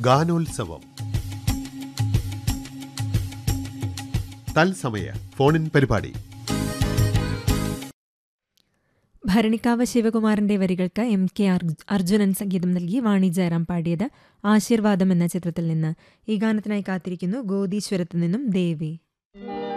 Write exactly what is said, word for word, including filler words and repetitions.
ഗാനോത്സവം തത്സമയ ഫോണിൻ പരിപാടി. ഭരണിക്കാവ് ശിവകുമാറിന്റെ വരികൾക്ക് എം കെ അർജുനൻ സംഗീതം നൽകി വാണി ജയറാം പാടിയത് ആശീർവാദം എന്ന ചിത്രത്തിൽ നിന്ന്. ഈ ഗാനത്തിനായി കാത്തിരിക്കുന്നു ഗോദീശ്വരത്തു നിന്നും ദേവി.